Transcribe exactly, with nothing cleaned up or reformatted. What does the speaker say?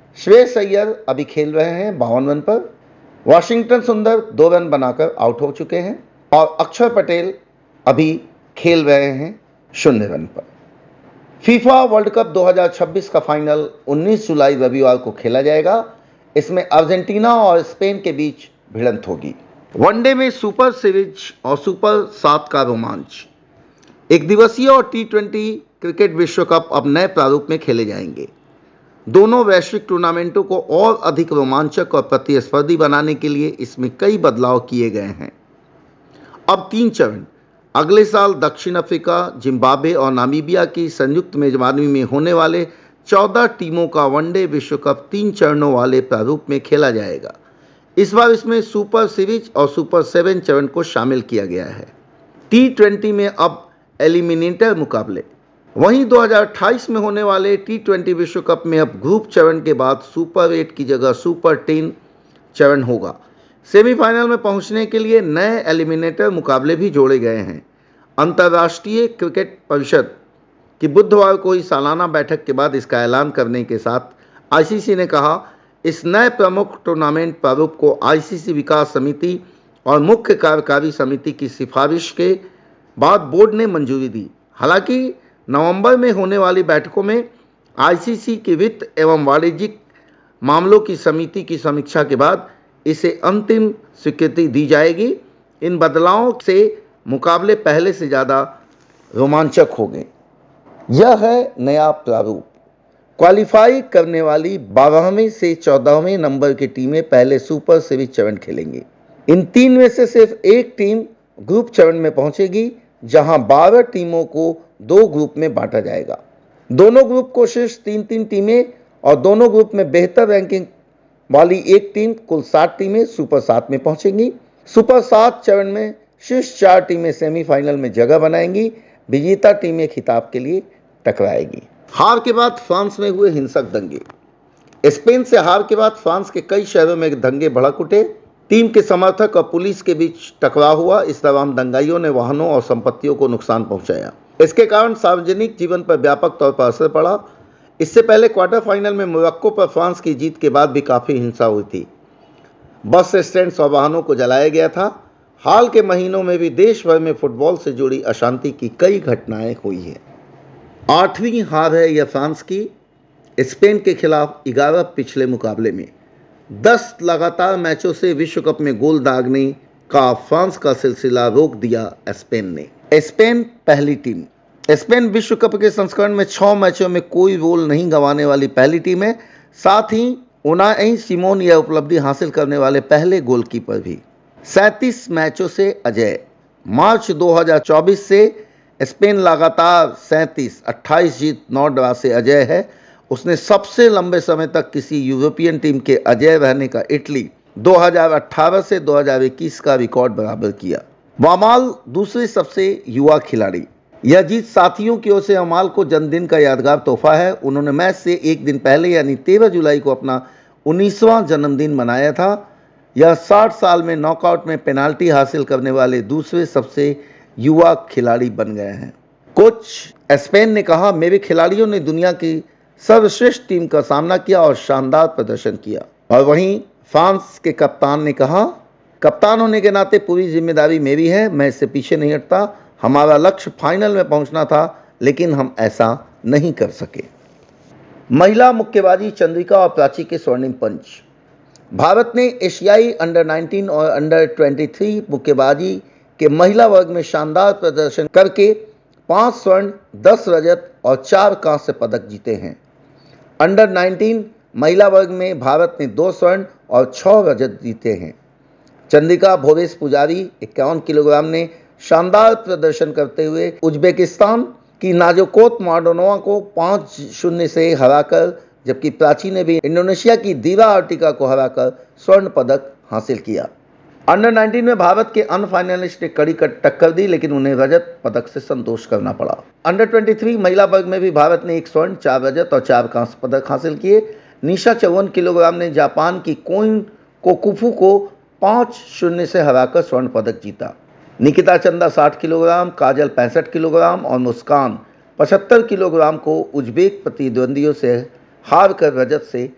श्रेयस अय्यर अभी खेल रहे हैं बावन रन पर। वाशिंगटन सुंदर दो रन बनाकर आउट हो चुके हैं और अक्षर पटेल अभी खेल रहे हैं शून्य रन पर। फीफा वर्ल्ड कप दो हज़ार छब्बीस का फाइनल उन्नीस जुलाई रविवार को खेला जाएगा। इसमें अर्जेंटीना और स्पेन के बीच भिड़ंत होगी। वनडे में सुपर सीरीज और सुपर सात का रोमांच। एक दिवसीय और टी ट्वेंटी क्रिकेट विश्व कप अब नए प्रारूप में खेले जाएंगे। दोनों वैश्विक टूर्नामेंटों को और अधिक रोमांचक और प्रतिस्पर्धी बनाने के लिए इसमें कई बदलाव किए गए हैं। अब तीन चरण, अगले साल दक्षिण अफ्रीका, जिम्बाब्वे और नामीबिया की संयुक्त मेजबानी में होने वाले चौदह टीमों का वनडे विश्व कप तीन चरणों वाले प्रारूप में खेला जाएगा। इस बार इसमें सुपर सीरीज और सुपर सेवन चरण को शामिल किया गया है। टी ट्वेंटी में अब एलिमिनेटर मुकाबले। वहीं दो हज़ार अट्ठाईस में होने वाले टी ट्वेंटी विश्व कप में अब ग्रुप चरण के बाद सुपर एट की जगह सुपर टेन चरण होगा। सेमीफाइनल में पहुंचने के लिए नए एलिमिनेटर मुकाबले भी जोड़े गए हैं। अंतर्राष्ट्रीय क्रिकेट परिषद की बुधवार को ही सालाना बैठक के बाद इसका ऐलान करने के साथ आईसीसी ने कहा, इस नए प्रमुख टूर्नामेंट प्रारूप को आईसीसी विकास समिति और मुख्य कार्यकारी समिति की सिफारिश के बाद बोर्ड ने मंजूरी दी। हालांकि नवंबर में होने वाली बैठकों में आईसीसी की वित्त एवं वाणिज्यिक मामलों की समिति की समीक्षा के बाद इसे अंतिम स्वीकृति दी जाएगी। इन बदलावों से मुकाबले पहले से ज़्यादा रोमांचक हो गए। यह है नया प्रारूप। क्वालिफाई करने वाली बारहवें से चौदहवें नंबर की टीमें पहले सुपर सीरीज चरण खेलेंगी। इन तीन में से सिर्फ एक टीम ग्रुप चरण में पहुंचेगी, जहां बारह टीमों को दो ग्रुप में बांटा जाएगा। दोनों ग्रुप को शीर्ष तीन तीन टीमें और दोनों ग्रुप में बेहतर रैंकिंग वाली एक टीम, कुल सात टीमें सुपर सात में पहुंचेंगी। सुपर सात चरण में शीर्ष चार टीमें सेमीफाइनल में जगह बनाएंगी। विजेता टीमें खिताब के लिए टकराएगी। हार के बाद फ्रांस में हुए हिंसक दंगे। स्पेन से हार के बाद फ्रांस के कई शहरों में दंगे भड़क उठे। टीम के समर्थक और पुलिस के बीच टकराव हुआ। इस दौरान दंगाइयों ने वाहनों और संपत्तियों को नुकसान पहुंचाया। इसके कारण सार्वजनिक जीवन पर व्यापक तौर पर असर पड़ा। इससे पहले क्वार्टर फाइनल में मोरक्को पर फ्रांस की जीत के बाद भी काफ़ी हिंसा हुई थी। बस स्टैंड्स और वाहनों को जलाया गया था। हाल के महीनों में भी देश भर में फुटबॉल से जुड़ी अशांति की कई घटनाएं हुई हैं। आठवीं हार है यह फ्रांस की। स्पेन के खिलाफ ग्यारह पिछले मुकाबले में दस लगातार मैचों से विश्व कप में गोल दागने का फ्रांस का सिलसिला रोक दिया स्पेन ने। स्पेन पहली टीम। स्पेन विश्व कप के संस्करण में छह मैचों में कोई गोल नहीं गंवाने वाली पहली टीम है। साथ ही उनाई सिमोन यह उपलब्धि हासिल करने वाले पहले गोलकीपर भी। सैंतीस मैचों से अजय। मार्च दो हज़ार चौबीस से स्पेन लगातार सैंतीस अट्ठाईस जीत नौ ड्रा से अजय है। उसने सबसे लंबे समय तक किसी यूरोपियन टीम के अजय रहने का इटली दो हज़ार अठारह से दो हज़ार इक्कीस का रिकॉर्ड बराबर किया। वामाल दूसरे सबसे युवा खिलाड़ी। यह जीत साथियों की ओर से अमाल को जन्मदिन का यादगार तोहफा है। उन्होंने मैच से एक दिन पहले यानी तेरह जुलाई को अपना उन्नीसवां जन्मदिन मनाया था। यह साठ साल में नॉकआउट में पेनाल्टी हासिल करने वाले दूसरे सबसे युवा खिलाड़ी बन गए हैं। कोच स्पेन ने कहा, मेरे खिलाड़ियों ने दुनिया की सर्वश्रेष्ठ टीम का सामना किया और शानदार प्रदर्शन किया। और वहीं फ्रांस के कप्तान ने कहा, कप्तान होने के नाते पूरी जिम्मेदारी मेरी है। मैं इससे पीछे नहीं हटता। हमारा लक्ष्य फाइनल में पहुंचना था, लेकिन हम ऐसा नहीं कर सके। महिला मुक्केबाजी चंद्रिका और प्राची के स्वर्णिम पंच। भारत ने एशियाई अंडर नाइनटीन और अंडर तेईस मुक्केबाजी के महिला वर्ग में शानदार प्रदर्शन करके पाँच स्वर्ण, दस रजत और चार कांस्य पदक जीते हैं। अंडर नाइनटीन महिला वर्ग में भारत ने दो स्वर्ण और छह रजत जीते हैं। चंद्रिका भोवेश पुजारी इक्यावन किलोग्राम ने शानदार प्रदर्शन करते हुए उज्बेकिस्तान की नाजोकोत मार्डोनोवा को पाँच शून्य से हराकर, जबकि प्राची ने भी इंडोनेशिया की दीवा आर्टिका को हराकर स्वर्ण पदक हासिल किया। अंडर नाइनटीन में भारत के अन्य फाइनलिस्ट ने कड़ी टक्कर दी, लेकिन उन्हें रजत पदक से संतोष करना पड़ा। अंडर तेईस महिला वर्ग में भी भारत ने एक स्वर्ण, चार रजत और चार कांस्य पदक हासिल किए। निशा चौवन किलोग्राम ने जापान की कोइन कोकुफू को पाँच शून्य से हराकर स्वर्ण पदक जीता। निकिता चंदा साठ किलोग्राम, काजल पैंसठ किलोग्राम और मुस्कान पचहत्तर किलोग्राम को उज्बेक प्रतिद्वंदियों से हार कर रजत से